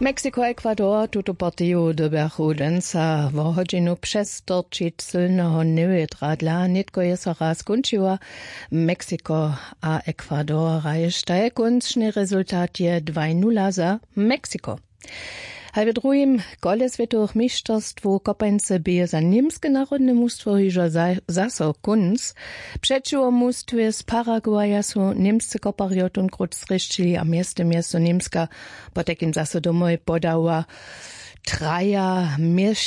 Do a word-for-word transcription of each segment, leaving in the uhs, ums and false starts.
Meksiko, Ekwador, tuto partiju dobiachu densa w hodinu przestorczyć silnego niewiatra dla nitko je so raz skończyła. Meksiko a Ekwador rajsztaje kończny rezultat je dwa nula za Meksiko. A w drugim kole Światowych Mistrzostw kopańce bije za niemskie narodne mustwo hižo zaso kunc. Przeciwo mustwie z Paraguaja są niemscy kopariotun krót zryszczyli, a mieste miasto Niemska potekin zaso domoj podała traja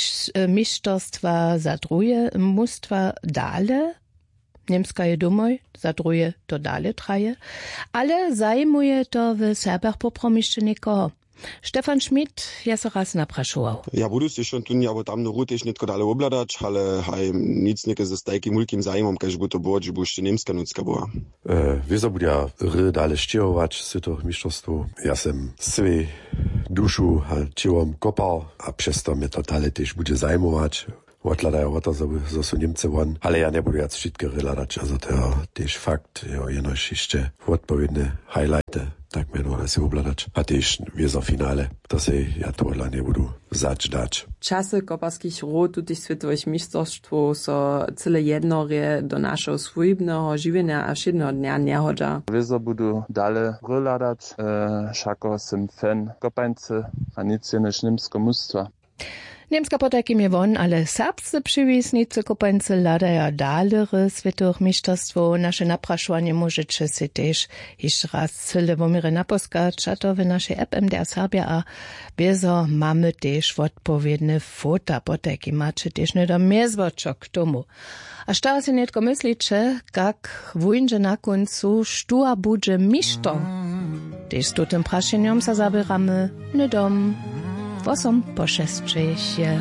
mistrzostwa za drugie mustwa dale. Niemska je domoj, za drugie to dale traje, ale zajmuje to w Serbach popromiszcze nikoho. Stefan Schmidt je so raz napraszował. Ja budu si schon tun, aber tam no rutiš netko dale obladać, ale haj nic neke ze stajkim mulkim zajmom, kaž bu to było, že bu ešte Niemska nucka była. E, Wieso budia ry dale štěhovat si to mistrzostwo. Ja sem swej duszu čivom kopal, a přesto mnie to dale też bude zajmować. Odladają o to, że są Niemcy won, ale ja nie budu jac wszystkie ryladać, also to też fakt, jo, jenoś jeszcze odpowiednie highlighty, tak mnie no się obladać, a też wieso finale, to się ja to dla nie budu zaczynać. Czasy koparskich rod tu tych światowych mistrzostw so cyle jednorje do naszego swojbnego żywienia a jednego dnia nie chodza. Wieso budu dale ryladać, e, szako sem fan kopańcy, a nic jenoś niemsko mustwa. Niemska potakim je won, ale serbscy przywisnicy kopańcy ladaja dalere Światowych Mistrzostwo. Nasze napraszanie możecie się też jeszcze raz cyle womire naposkać, a to w naszej app M D R Serbia, a wieso mamy też odpowiednie fota potakim, macie też nie do miezwoczok k tomu. A šta si netko misliče, kak wujnže na koncu štua budže mišto? Tež s tutem prašenjom sa zabiramy nedom. Wosom po šestřejch je